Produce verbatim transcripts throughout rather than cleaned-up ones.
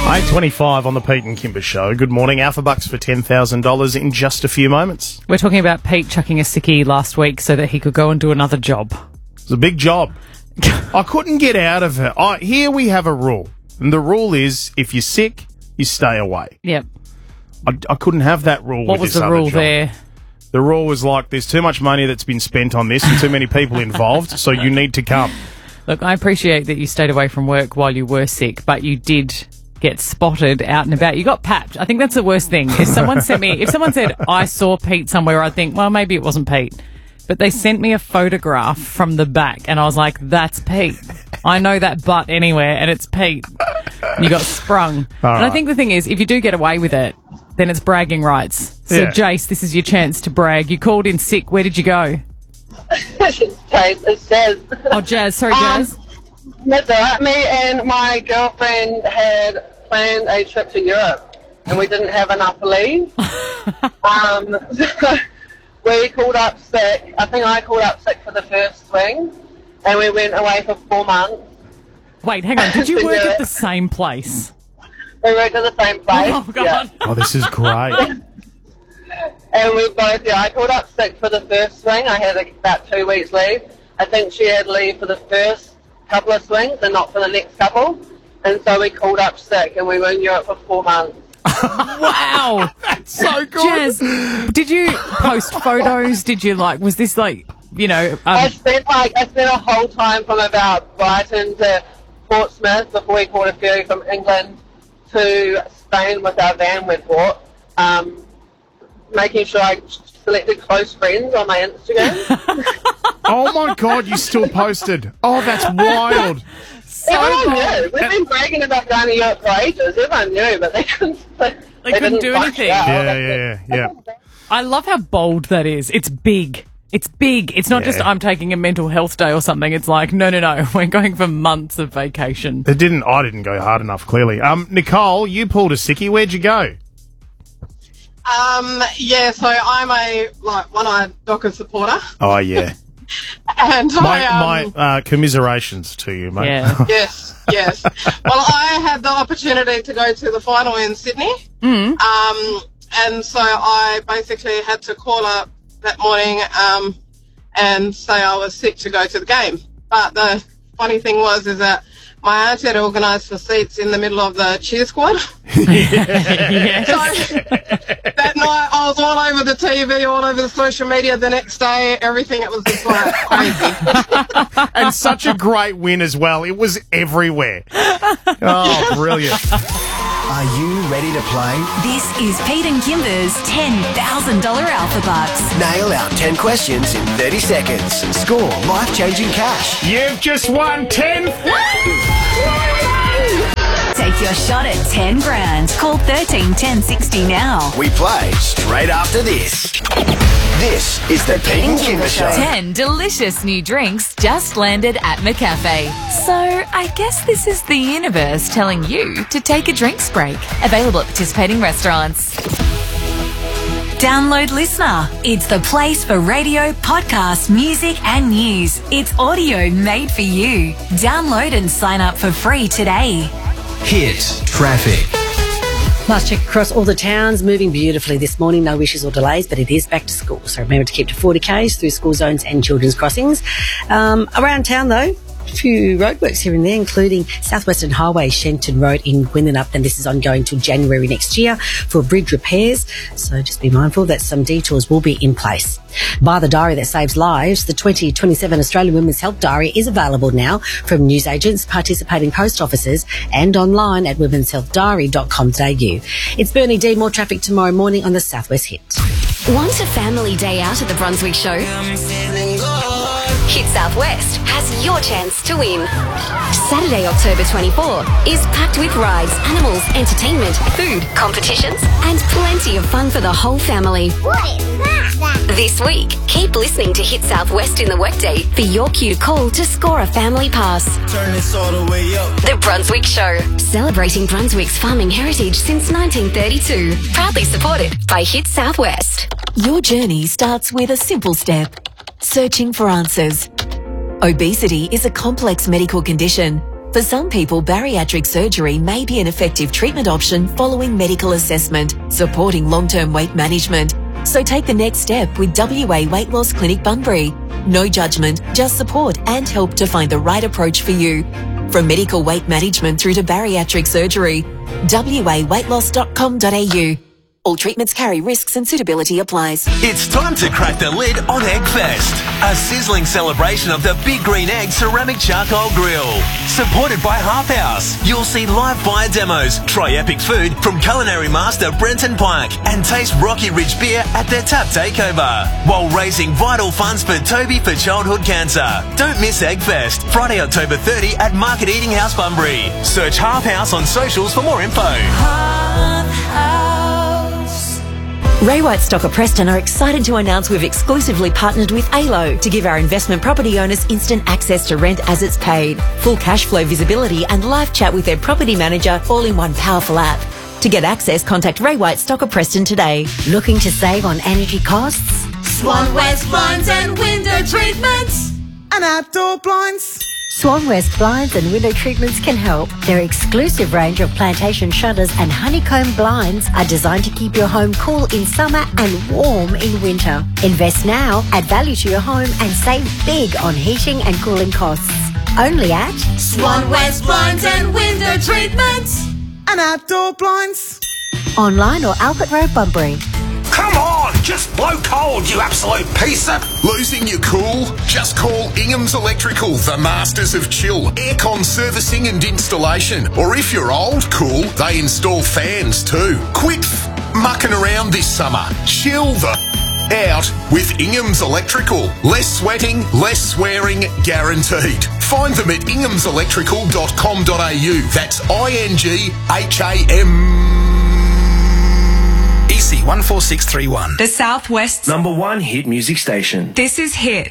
eight twenty-five on the Pete and Kimber Show. Good morning. Alpha Bucks for ten thousand dollars in just a few moments. We're talking about Pete chucking a sickie last week so that he could go and do another job. It's a big job. I couldn't get out of it. I, here we have a rule. And the rule is if you're sick, you stay away. Yep. I, I couldn't have that rule What with was this the other rule job. there? The rule was like, there's too much money that's been spent on this and too many people involved, so you need to come. Look, I appreciate that you stayed away from work while you were sick, but you did get spotted out and about. You got papped. I think that's the worst thing. If someone sent me, if someone said, I saw Pete somewhere, I'd think, well, maybe it wasn't Pete. But they sent me a photograph from the back, and I was like, that's Pete. I know that butt anywhere, and it's Pete. And you got sprung. All and I right. think the thing is, if you do get away with it, then it's bragging rights. So, Yeah. Jace, this is your chance to brag. You called in sick. Where did you go? Jazz, it's Jazz. Oh, Jazz. Sorry, Um, Jazz. That's all right. Me and my girlfriend had planned a trip to Europe, and we didn't have enough leave. um, so we called up sick. I think I called up sick for the first swing, and we went away for four months. Wait, hang on. Did you to work do at it. the same place? We worked at the same place. Oh, God. Yeah. Oh, this is great. And we both, yeah, I called up sick for the first swing. I had like, about two weeks leave. I think she had leave for the first couple of swings and not for the next couple. And so we called up sick and we were in Europe for four months. Wow. So good. Jazz, did you post photos? Did you, like, was this, like, you know... I Um, spent like, I spent a whole time from about Brighton to Portsmouth before we caught a ferry from England to Spain with our van we bought. Um, making sure I selected close friends on my Instagram. Oh, my God, you still posted. Oh, that's wild. Everyone knew. We've been bragging about going to Europe for ages. Everyone knew, but they couldn't. They, They couldn't didn't do find anything. out. Yeah, yeah, yeah. I love how bold that is. It's big. It's big. It's not just Yeah. I'm taking a mental health day or something. It's like, no, no, no. We're going for months of vacation. It didn't, I didn't go hard enough, clearly. Um, Nicole, you pulled a sickie. Where'd you go? Um, yeah, so I'm a like one-eyed Dockers supporter, Oh, yeah. and My, I um, my uh, commiserations to you, mate. Yeah. yes, yes. Well, I had the opportunity to go to the final in Sydney, mm. um, and so I basically had to call up that morning um, and say I was sick to go to the game. But the funny thing was is that my aunt had organised for seats in the middle of the cheer squad. Yes. So that night I was all over the T V, all over the social media. The next day, everything, it was just like crazy. And such a great win as well. It was everywhere. Oh, brilliant. Are you ready to play? This is Pete and Kimber's ten thousand dollars Alpha Bucks. Nail our ten questions in thirty seconds. Score life-changing cash. You've just won ten. Take your shot at ten grand. Call thirteen ten sixty now. We play straight after this. This is the Pete and Kimber Show. ten delicious new drinks just landed at McCafe. So I guess this is the universe telling you to take a drinks break. Available at participating restaurants. Download Listener. It's the place for radio, podcasts, music, and news. It's audio made for you. Download and sign up for free today. Hit traffic. Last check across all the towns, moving beautifully this morning. No issues or delays, but it is back to school. So remember to keep to forty kays through school zones and children's crossings. Um, around town, though, a few roadworks here and there, including Southwestern Highway, Shenton Road in Gwynnenup, and this is ongoing till January next year for bridge repairs. So just be mindful that some detours will be in place. Buy the diary that saves lives. The twenty twenty-seven Australian Women's Health Diary is available now from newsagents, participating post offices, and online at womens health diary dot com dot a u. It's Bernie D. More traffic tomorrow morning on the Southwest Hit. Want a family day out at the Brunswick Show? Hit Southwest has your chance to win. Saturday, October twenty-fourth is packed with rides, animals, entertainment, food, competitions, and plenty of fun for the whole family. What is that? This week, keep listening to Hit Southwest in the workday for your cue to call to score a family pass. Turn this all the way up. The Brunswick Show, celebrating Brunswick's farming heritage since nineteen thirty-two. Proudly supported by Hit Southwest. Your journey starts with a simple step. Searching for answers. Obesity is a complex medical condition. For some people, bariatric surgery may be an effective treatment option following medical assessment, supporting long-term weight management. So take the next step with W A Weight Loss Clinic Bunbury. No judgment, just support and help to find the right approach for you. From medical weight management through to bariatric surgery, w a weight loss dot com dot a u. All treatments carry risks and suitability applies. It's time to crack the lid on Eggfest, a sizzling celebration of the Big Green Egg Ceramic Charcoal Grill. Supported by Half House, you'll see live fire demos, try epic food from culinary master Brenton Pike, and taste Rocky Ridge beer at their tap takeover, while raising vital funds for Toby for childhood cancer. Don't miss Eggfest, Friday, October thirtieth at Market Eating House Bunbury. Search Half House on socials for more info. Half House. Ray White Stocker Preston are excited to announce we've exclusively partnered with A L O to give our investment property owners instant access to rent as it's paid, full cash flow visibility and live chat with their property manager all in one powerful app. To get access, contact Ray White Stocker Preston today. Looking to save on energy costs? Swan West Blinds and Window Treatments. And outdoor blinds. Swan West Blinds and Window Treatments can help. Their exclusive range of plantation shutters and honeycomb blinds are designed to keep your home cool in summer and warm in winter. Invest now, add value to your home and save big on heating and cooling costs. Only at Swan West Blinds and Window Treatments. And outdoor blinds. Online or Albert Road, Bunbury. Come on, just blow cold, you absolute piece of... Losing your cool? Just call Ingham's Electrical, the masters of chill, aircon servicing and installation. Or if you're old cool, they install fans too. Quit f- mucking around this summer. Chill the out with Ingham's Electrical. Less sweating, less swearing, guaranteed. Find them at inghams electrical dot com dot a u. That's I N G H A M... E C one four six three one. The Southwest's number one hit music station. This is Hit.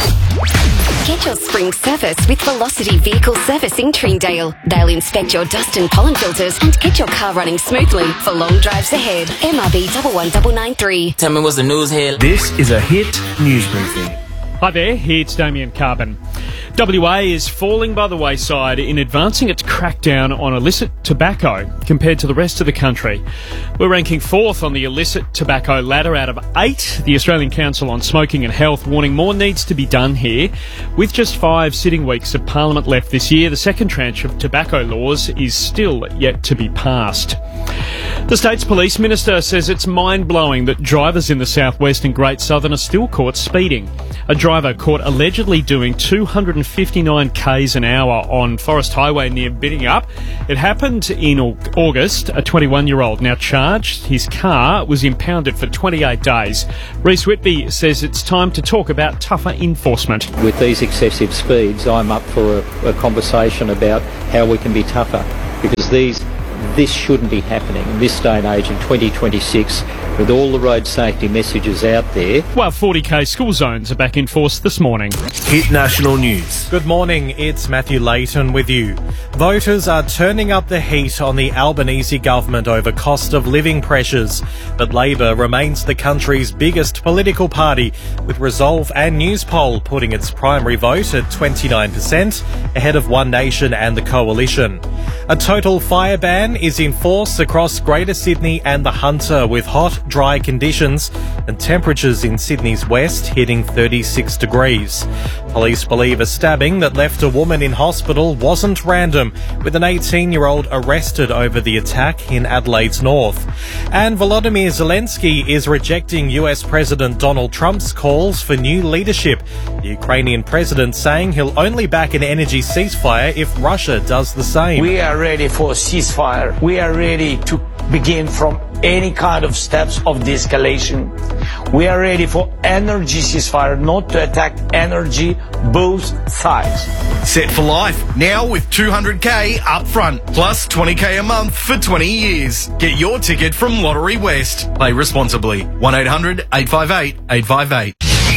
Get your spring service with Velocity Vehicle Service in Treendale. They'll inspect your dust and pollen filters and get your car running smoothly for long drives ahead. M R B one one nine nine three. Tell me what's the news here. This is a Hit news briefing. Hi there, it's Damien Carbon. W A is falling by the wayside in advancing its crackdown on illicit tobacco compared to the rest of the country. We're ranking fourth on the illicit tobacco ladder out of eight. The Australian Council on Smoking and Health warning more needs to be done here. With just five sitting weeks of Parliament left this year, the second tranche of tobacco laws is still yet to be passed. The state's police minister says it's mind-blowing that drivers in the southwest and Great Southern are still caught speeding. A driver caught allegedly doing two hundred fifty-nine k's an hour on Forest Highway near Biddingup. It happened in August. A twenty-one-year-old now charged. His car was impounded for twenty-eight days. Reece Whitby says it's time to talk about tougher enforcement. With these excessive speeds, I'm up for a, a conversation about how we can be tougher, because these this shouldn't be happening in this day and age in twenty twenty-six with all the road safety messages out there. Well, forty k school zones are back in force this morning. Hit National News. Good morning, it's Matthew Layton with you. Voters are turning up the heat on the Albanese government over cost of living pressures, but Labor remains the country's biggest political party, with Resolve and Newspoll putting its primary vote at twenty-nine percent, ahead of One Nation and the Coalition. A total fire ban is in force across Greater Sydney and the Hunter, with hot, dry conditions and temperatures in Sydney's west hitting thirty-six degrees. Police believe a stabbing that left a woman in hospital wasn't random, with an eighteen-year-old arrested over the attack in Adelaide's north. And Volodymyr Zelensky is rejecting U S President Donald Trump's calls for new leadership. The Ukrainian president saying he'll only back an energy ceasefire if Russia does the same. We are ready for a ceasefire. We are ready to begin from any kind of steps of de-escalation. We are ready for energy ceasefire, not to attack energy, both sides. Set for life, now with two hundred k up front, plus twenty k a month for twenty years. Get your ticket from Lottery West. Play responsibly. one eight hundred eight five eight eight five eight.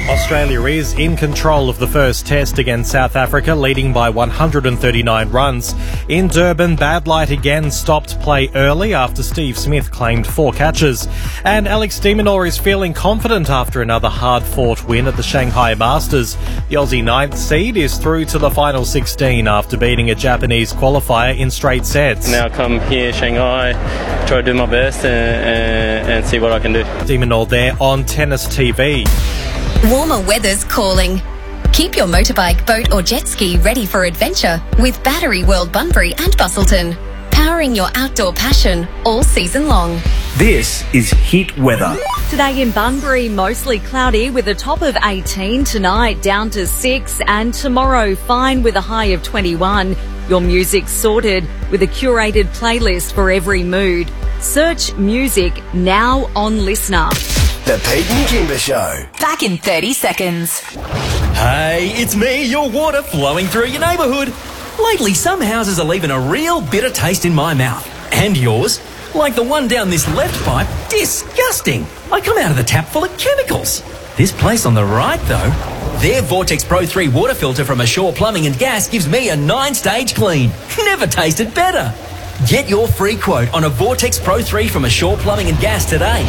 Australia is in control of the first test against South Africa, leading by one hundred thirty-nine runs. In Durban, Bad Light again stopped play early after Steve Smith claimed four catches. And Alex de Minaur is feeling confident after another hard-fought win at the Shanghai Masters. The Aussie ninth seed is through to the final sixteen after beating a Japanese qualifier in straight sets. Now come here, Shanghai, try to do my best and, and, and see what I can do. De Minaur there on Tennis T V. Warmer weather's calling. Keep your motorbike, boat or jet ski ready for adventure with Battery World Bunbury and Bustleton. Powering your outdoor passion all season long. This is Heat Weather. Today in Bunbury, mostly cloudy with a top of eighteen. Tonight down to six, and tomorrow fine with a high of twenty-one. Your music's sorted with a curated playlist for every mood. Search music now on Listener. The Pete and Kimber Show. Back in thirty seconds. Hey, it's me, your water flowing through your neighbourhood. Lately, some houses are leaving a real bitter taste in my mouth. And yours? Like the one down this left pipe. Disgusting. I come out of the tap full of chemicals. This place on the right, though, their Vortex Pro three water filter from Ashore Plumbing and Gas gives me a nine-stage clean. Never tasted better. Get your free quote on a Vortex Pro three from Ashore Plumbing and Gas today.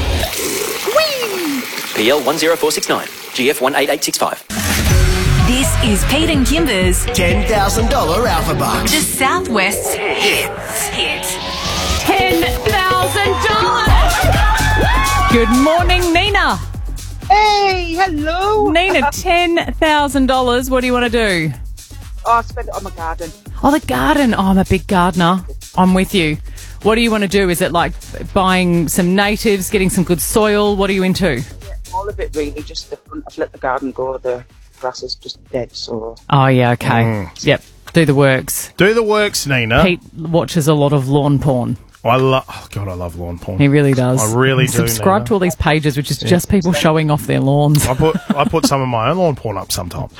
P L one zero four six nine, G F one eight eight six five. This is Pete and Kimber's ten thousand dollars Alpha Bucks. The Southwest's Hits. Hits. ten thousand dollars! Good morning, Nina. Hey, hello. Nina, ten thousand dollars. What do you want to do? Oh, I spend it on my garden. Oh, the garden. Oh, I'm a big gardener. I'm with you. What do you want to do? Is it like buying some natives, getting some good soil? What are you into? Yeah, all of it really. Just the front. I've let the garden go. The grass is just dead, so... Oh, yeah, okay. Mm. Yep, do the works. Do the works, Nina. Pete watches a lot of lawn porn. I love... Oh, God, I love lawn porn. He really does. I really do, Subscribe Nina. to all these pages, which is Yeah. just people showing off their lawns. I put I put some of my own lawn porn up sometimes.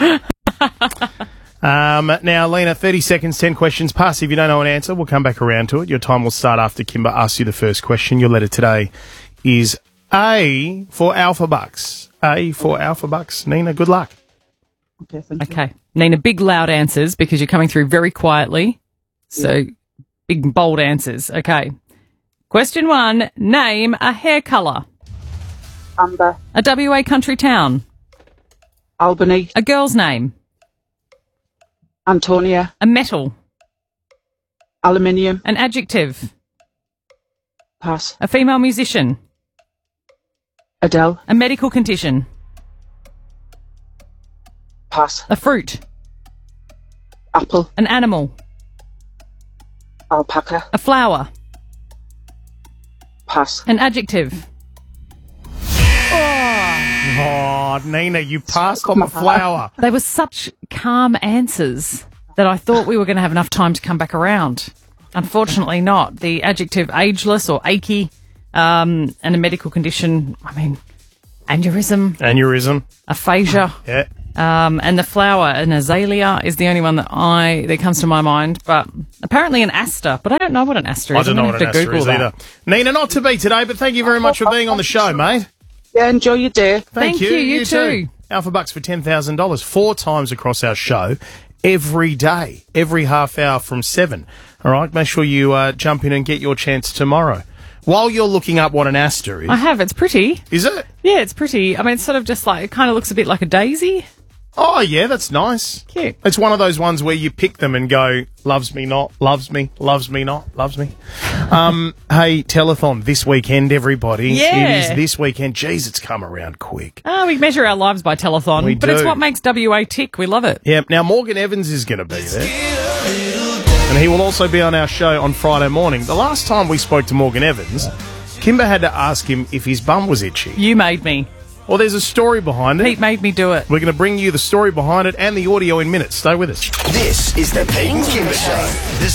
um, now, Lena, thirty seconds, ten questions. Pass if you don't know an answer. We'll come back around to it. Your time will start after Kimber asks you the first question. Your letter today is A for Alpha Bucks. A for Alpha Bucks. Nina, good luck. Okay, thank Okay. You. Nina, big loud answers because you're coming through very quietly. So, yeah. Big bold answers. Okay. Question one, name a hair colour. Amber. A W A country town. Albany. A girl's name. Antonia. A metal. Aluminium. An adjective. Pass. A female musician. Adele. A medical condition. Pass. A fruit. Apple. An animal. Alpaca. A flower. Pass. An adjective. Oh, Nina, you passed on the flower. They were such calm answers that I thought we were going to have enough time to come back around. Unfortunately not. The adjective ageless or achy, um, and a medical condition, I mean, aneurysm. Aneurysm. Aphasia. Yeah. Um, and the flower, an azalea, is the only one that I that comes to my mind. But apparently an aster, but I don't know what an aster is. I don't know I'm what gonna an have to aster is Google either. that. Nina, not to be today, but thank you very much for being on the show, mate. Yeah, enjoy your day. Thank, Thank you, you too. Alpha Bucks for ten thousand dollars, four times across our show, every day, every half hour from seven. All right, make sure you uh, jump in and get your chance tomorrow. While you're looking up what an aster is. I have. It's pretty. Is it? Yeah, it's pretty. I mean, it's sort of just like, it kind of looks a bit like a daisy. Oh, yeah, that's nice. Cute. It's one of those ones where you pick them and go, loves me not, loves me, loves me not, loves me. Um, hey, telethon this weekend, everybody. Yeah. It is this weekend. Jeez, it's come around quick. Oh, we measure our lives by telethon. We but do. it's what makes W A tick. We love it. Yep. Now, Morgan Evans is going to be there. And he will also be on our show on Friday morning. The last time we spoke to Morgan Evans, Kimber had to ask him if his bum was itchy. You made me. Well, there's a story behind it. Pete made me do it. We're going to bring you the story behind it and the audio in minutes. Stay with us. This is the Pete and Kimber Show.